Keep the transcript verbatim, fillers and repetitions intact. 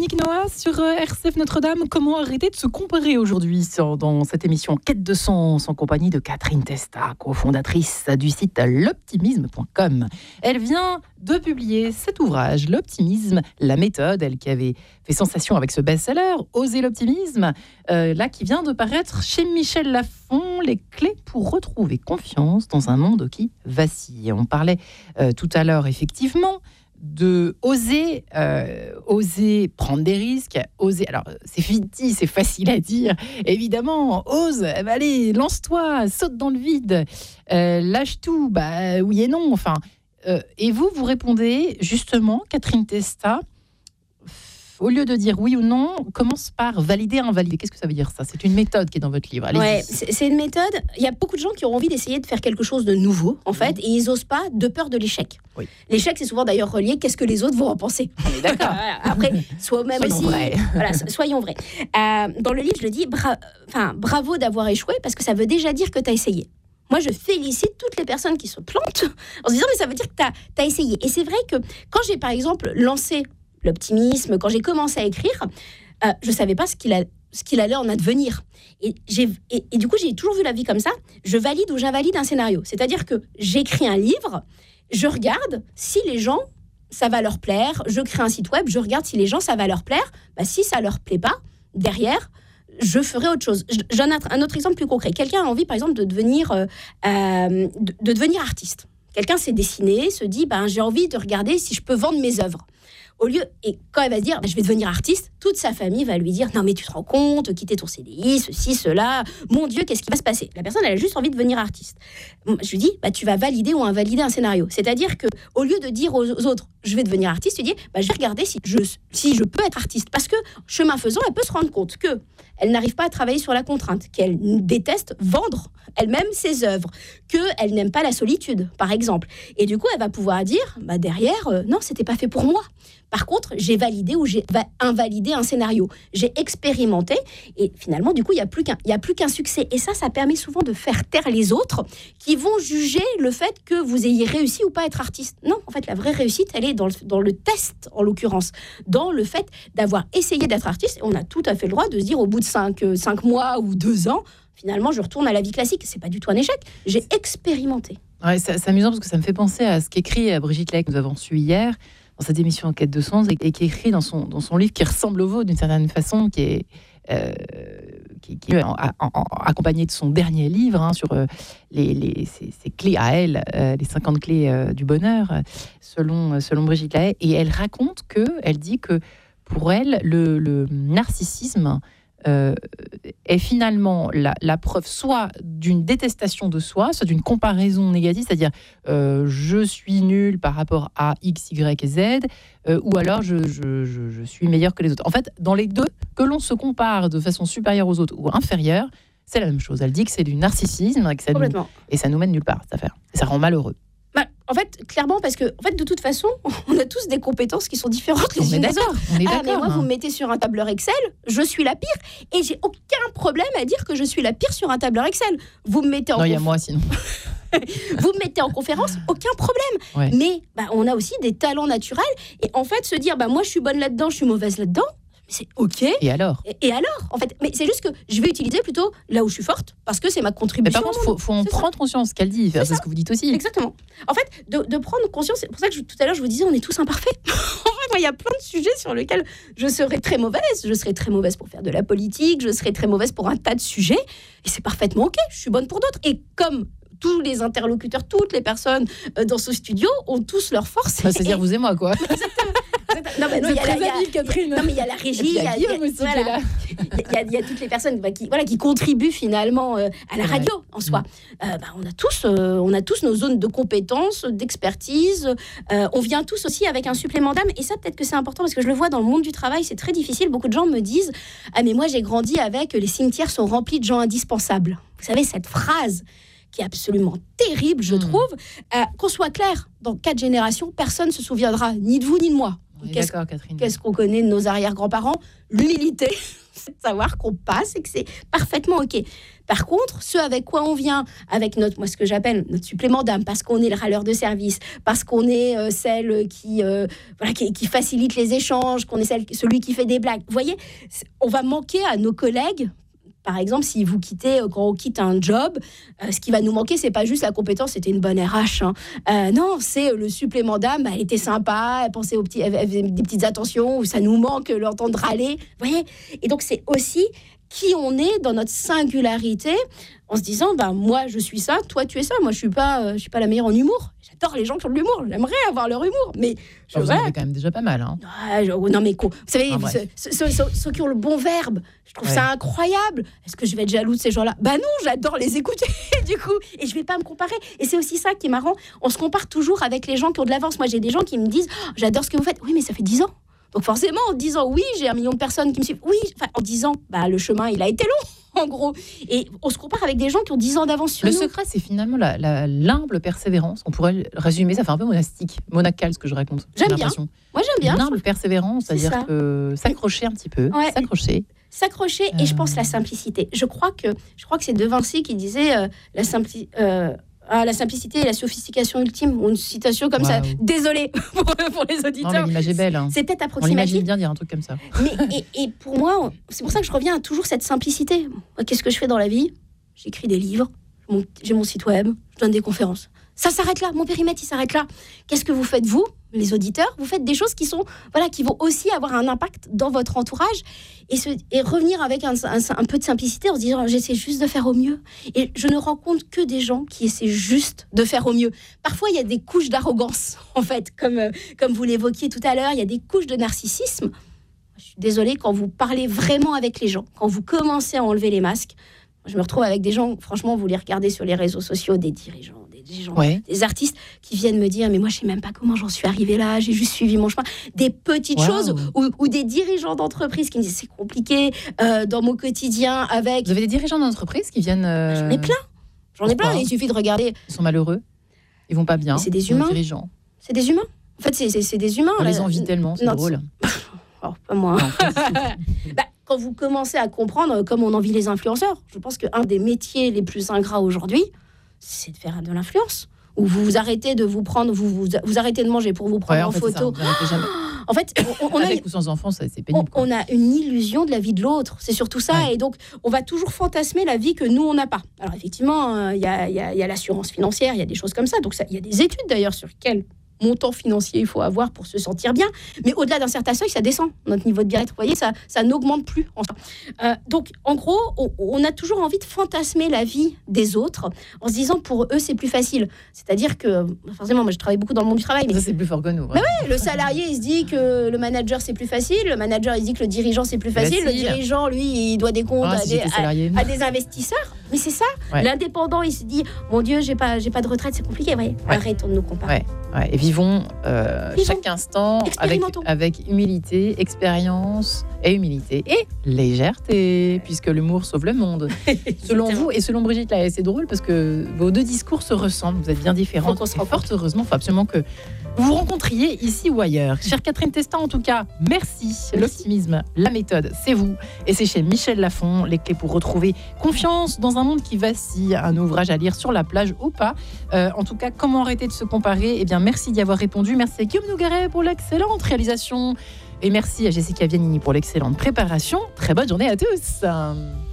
Yannick Noah sur R C F Notre-Dame. Comment arrêter de se comparer aujourd'hui dans cette émission Quête de sens en compagnie de Catherine Testa, cofondatrice du site l'optimisme point com. Elle vient de publier cet ouvrage, L'optimisme, la méthode, elle qui avait fait sensation avec ce best-seller, Oser l'optimisme, euh, là qui vient de paraître chez Michel Lafon, les clés pour retrouver confiance dans un monde qui vacille. On parlait euh, tout à l'heure effectivement de oser, euh, oser prendre des risques, oser. Alors c'est fiti, c'est facile à dire, évidemment. Ose, bah, allez, lance-toi, saute dans le vide, euh, lâche tout. Bah oui et non. Enfin, euh, et vous, vous répondez justement, Catherine Testa. Au lieu de dire oui ou non, commence par valider, invalider. Qu'est-ce que ça veut dire ça ? C'est une méthode qui est dans votre livre. Allez-y. Ouais, c'est, c'est une méthode. Il y a beaucoup de gens qui ont envie d'essayer de faire quelque chose de nouveau, en fait, et ils n'osent pas de peur de l'échec. Oui. L'échec, c'est souvent d'ailleurs relié. Qu'est-ce que les autres vont en penser ? On est d'accord. Après, soi-même soyons aussi. Vrais. Voilà, soyons vrais. Euh, dans le livre, je le dis, bra- enfin, bravo d'avoir échoué, parce que ça veut déjà dire que tu as essayé. Moi, je félicite toutes les personnes qui se plantent en se disant, mais ça veut dire que tu as essayé. Et c'est vrai que quand j'ai, par exemple, lancé l'optimisme, quand j'ai commencé à écrire, euh, je ne savais pas ce qu'il, a, ce qu'il allait en advenir. Et, j'ai, et, et du coup, j'ai toujours vu la vie comme ça. Je valide ou j'invalide un scénario. C'est-à-dire que j'écris un livre, je regarde si les gens, ça va leur plaire. Je crée un site web, je regarde si les gens, ça va leur plaire. Bah, si ça ne leur plaît pas, derrière, je ferai autre chose. Je, je donne un autre exemple plus concret. Quelqu'un a envie, par exemple, de devenir, euh, euh, de, de devenir artiste. Quelqu'un s'est dessiné, se dit, ben, j'ai envie de regarder si je peux vendre mes œuvres. Au lieu, et quand elle va se dire, je vais devenir artiste, toute sa famille va lui dire, non mais tu te rends compte, quitter ton C D I, ceci, cela, mon Dieu, qu'est-ce qui va se passer ? La personne, elle a juste envie de devenir artiste. Je lui dis, bah, tu vas valider ou invalider un scénario. C'est-à-dire que au lieu de dire aux autres, je vais devenir artiste, tu dis, bah, je vais regarder si je, si je peux être artiste. Parce que, chemin faisant, elle peut se rendre compte que elle n'arrive pas à travailler sur la contrainte, qu'elle déteste vendre elle-même ses œuvres, qu'elle n'aime pas la solitude, par exemple. Et du coup, elle va pouvoir dire, bah, derrière, euh, non, c'était pas fait pour moi. Par contre, j'ai validé ou j'ai invalidé un scénario. J'ai expérimenté et finalement, du coup, il n'y a plus qu'un, il y a plus qu'un succès. Et ça, ça permet souvent de faire taire les autres qui vont juger le fait que vous ayez réussi ou pas être artiste. Non, en fait, la vraie réussite, elle est dans le, dans le test, en l'occurrence, dans le fait d'avoir essayé d'être artiste. Et on a tout à fait le droit de se dire au bout de cinq, euh, cinq mois ou deux ans, finalement, je retourne à la vie classique. C'est pas du tout un échec. J'ai expérimenté. Ouais, c'est, c'est amusant parce que ça me fait penser à ce qu'écrit Brigitte Lay, que nous avons reçu hier, dans cette émission Enquête de sens, et, et qui écrit dans son, dans son livre, qui ressemble au vôtre d'une certaine façon, qui est, euh, qui, qui est en, en, en, accompagné de son dernier livre, hein, sur euh, les, les, ses, ses clés à elle, euh, les cinquante clés euh, du bonheur, selon, selon Brigitte Lay. Et elle raconte que, elle dit que pour elle, le, le narcissisme Euh, est finalement la, la preuve soit d'une détestation de soi, soit d'une comparaison négative, c'est-à-dire euh, je suis nul par rapport à X, Y et Z, euh, ou alors je, je, je, je suis meilleur que les autres. En fait, dans les deux, que l'on se compare de façon supérieure aux autres ou inférieure, c'est la même chose. Elle dit que c'est du narcissisme et, que ça nous, et ça nous mène nulle part, cette affaire. Et ça rend malheureux. Bah, en fait, clairement, parce que en fait, de toute façon, on a tous des compétences qui sont différentes les unes des autres. On est ah, d'accord. Mais moi, hein. vous me mettez sur un tableur Excel, je suis la pire, et j'ai aucun problème à dire que je suis la pire sur un tableur Excel. Vous me mettez en non, il conf... y a moi sinon. Vous me mettez en conférence, aucun problème. Ouais. Mais bah, on a aussi des talents naturels, et en fait, se dire, bah moi, je suis bonne là-dedans, je suis mauvaise là-dedans. C'est OK. Et alors et, et alors en fait, mais c'est juste que je vais utiliser plutôt là où je suis forte, parce que c'est ma contribution. Mais par contre, il faut, faut en c'est prendre ça. conscience, ce qu'elle dit. C'est, c'est ce que vous dites aussi. Exactement. En fait, de, de prendre conscience, c'est pour ça que je, tout à l'heure, je vous disais, on est tous imparfaits. En fait, moi, il y a plein de sujets sur lesquels je serais très mauvaise. Je serais très mauvaise pour faire de la politique, je serais très mauvaise pour un tas de sujets. Et c'est parfaitement OK, je suis bonne pour d'autres. Et comme tous les interlocuteurs, toutes les personnes dans ce studio ont tous leurs forces. Bah, c'est-à-dire et... vous et moi, quoi. Exactement. Non, mais non, il y a la, habile, Catherine. Non, mais il y a la régie, il y a, il y a, voilà, il y a, il y a toutes les personnes bah, qui, voilà, qui contribuent finalement euh, à la radio en soi. Mmh. Euh, bah, on a tous, euh, on a tous nos zones de compétences, d'expertise. Euh, on vient tous aussi avec un supplément d'âme. Et ça, peut-être que c'est important parce que je le vois dans le monde du travail, c'est très difficile. Beaucoup de gens me disent, ah mais moi j'ai grandi avec les cimetières sont remplis de gens indispensables. Vous savez cette phrase qui est absolument terrible, je mmh. trouve. Euh, qu'on soit clair, dans quatre générations, personne ne se souviendra ni de vous ni de moi. Qu'est-ce, d'accord, Catherine. Qu'est-ce qu'on connaît de nos arrière-grands-parents ? L'humilité. c'est de savoir qu'on passe et que c'est parfaitement OK. Par contre, ce avec quoi on vient, avec notre, moi, ce que j'appelle notre supplément d'âme, parce qu'on est le râleur de service, parce qu'on est euh, celle qui, euh, voilà, qui, qui facilite les échanges, qu'on est celle, celui qui fait des blagues. Vous voyez, on va manquer à nos collègues. Par exemple, si vous quittez, quand on quitte un job, euh, ce qui va nous manquer, c'est pas juste la compétence, c'était une bonne R H. Hein. Euh, non, c'est le supplément d'âme. Bah, elle était sympa, elle pensait aux petits, elle avait des petites attentions, où ça nous manque l'entendre râler. Vous voyez ? Et donc, c'est aussi qui on est dans notre singularité, en se disant, bah, moi, je suis ça, toi, tu es ça. Moi, je suis pas, euh, je suis pas la meilleure en humour. J'adore les gens qui ont de l'humour. J'aimerais avoir leur humour, mais je, vous en avez quand même déjà pas mal. Hein. Ouais, je, non, mais quoi, vous savez, ah, ceux, ceux, ceux, ceux qui ont le bon verbe, je trouve ouais. ça incroyable. Est-ce que je vais être jaloux de ces gens-là ? Bah non, j'adore les écouter, du coup. Et je vais pas me comparer. Et c'est aussi ça qui est marrant. On se compare toujours avec les gens qui ont de l'avance. Moi, j'ai des gens qui me disent, oh, j'adore ce que vous faites. Oui, mais ça fait dix ans. Donc forcément, en disant oui, j'ai un million de personnes qui me suivent. Oui, enfin, en disant, bah, le chemin, il a été long, en gros. Et on se compare avec des gens qui ont dix ans d'avance sur le nous. Le secret, c'est finalement la, la, l'humble persévérance. On pourrait résumer, ça fait un peu monastique, monacal, ce que je raconte. J'aime bien. Moi, j'aime bien. L'humble persévérance, c'est-à-dire ça. que s'accrocher un petit peu, ouais. s'accrocher. S'accrocher, euh... et je pense la simplicité. Je crois que, je crois que c'est De Vinci qui disait euh, la simplicité... Euh, Ah, la simplicité et la sophistication ultime, ou une citation comme wow. ça. Désolée pour, pour les auditeurs. Non, mais l'image est belle. Hein. C'est peut-être approximatif. On imagine bien dire un truc comme ça. Mais, et, et pour moi, c'est pour ça que je reviens à toujours cette simplicité. Moi, qu'est-ce que je fais dans la vie ? J'écris des livres, mon, j'ai mon site web, je donne des conférences. Ça s'arrête là, mon périmètre, il s'arrête là. Qu'est-ce que vous faites, vous, les auditeurs ? Vous faites des choses qui sont, voilà, qui vont aussi avoir un impact dans votre entourage et, se, et revenir avec un, un, un peu de simplicité en se disant, j'essaie juste de faire au mieux. Et je ne rencontre que des gens qui essaient juste de faire au mieux. Parfois, il y a des couches d'arrogance, en fait, comme, euh, comme vous l'évoquiez tout à l'heure, il y a des couches de narcissisme. Je suis désolée, quand vous parlez vraiment avec les gens, quand vous commencez à enlever les masques, je me retrouve avec des gens, franchement, vous les regardez sur les réseaux sociaux, des dirigeants, des, des gens, ouais. des artistes qui viennent me dire, mais moi, je sais même pas comment j'en suis arrivée là, j'ai juste suivi mon chemin. Des petites wow. choses ou, ou des dirigeants d'entreprise qui me disent, c'est compliqué euh, dans mon quotidien avec... Vous avez des dirigeants d'entreprise qui viennent... Euh... J'en ai plein. J'en ai plein. Il suffit de regarder. Ils sont malheureux. Ils vont pas bien. Mais c'est des humains. Dirigeants. C'est des humains. En fait, c'est, c'est, c'est des humains. On là. les envie tellement, c'est non, drôle. Oh, pas moi. bah, quand vous commencez à comprendre comme on envie les influenceurs, je pense qu'un des métiers les plus ingrats aujourd'hui, c'est de faire de l'influence. Où vous vous arrêtez de vous prendre, vous, vous, vous arrêtez de manger pour vous prendre ouais, en, en fait, photo. En fait, on, on avec a, ou sans enfants, ça, c'est pénible. On, on a une illusion de la vie de l'autre. C'est surtout ça. Ouais. Et donc, on va toujours fantasmer la vie que nous, on n'a pas. Alors, effectivement, il euh, y, y, y a l'assurance financière, il y a des choses comme ça. Donc, il y a des études, d'ailleurs, sur quel montant financier il faut avoir pour se sentir bien. Mais au-delà d'un certain seuil, ça descend. Notre niveau de bien-être, vous voyez, ça, ça n'augmente plus. Enfin. Euh, donc, en gros, on, on a toujours envie de fantasmer la vie des autres en se disant, pour eux, c'est plus facile. C'est-à-dire que, forcément, moi, je travaille beaucoup dans le monde du travail. Mais ça, c'est plus fort que nous. Hein. Mais ouais, le salarié, il se dit que le manager, c'est plus facile. Le manager, il se dit que le dirigeant, c'est plus facile. facile. Le dirigeant, lui, il doit des comptes ah, à, des, à, à des investisseurs. Mais c'est ça. Ouais. L'indépendant, il se dit, mon Dieu, j'ai pas, j'ai pas de retraite, c'est compliqué. Ouais. Ouais. Arrêtons de nous comparer. Ouais. Ouais. Et vivons, euh, vivons chaque instant avec, avec humilité, expérience et humilité et légèreté, puisque l'humour sauve le monde. Selon vous et selon Brigitte, là, c'est drôle parce que vos deux discours se ressemblent. Vous êtes bien différentes. Et fort heureusement, il faut absolument que vous vous rencontriez ici ou ailleurs. Chère Catherine Testa, en tout cas, merci. merci. L'optimisme, la méthode, c'est vous. Et c'est chez Michel Lafon, les clés pour retrouver confiance dans un monde qui vacille. Un ouvrage à lire sur la plage ou pas. Euh, en tout cas, comment arrêter de se comparer ? Eh bien, merci d'y avoir répondu. Merci à Guillaume Nogaret pour l'excellente réalisation. Et merci à Jessica Vianini pour l'excellente préparation. Très bonne journée à tous.